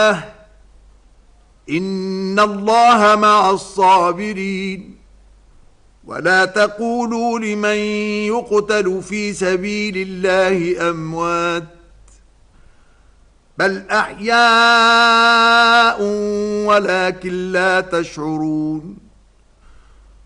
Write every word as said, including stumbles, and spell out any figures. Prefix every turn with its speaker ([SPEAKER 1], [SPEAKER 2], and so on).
[SPEAKER 1] إن الله مع الصابرين. ولا تقولوا لمن يقتل في سبيل الله أموات بل أحياء ولكن لا تشعرون.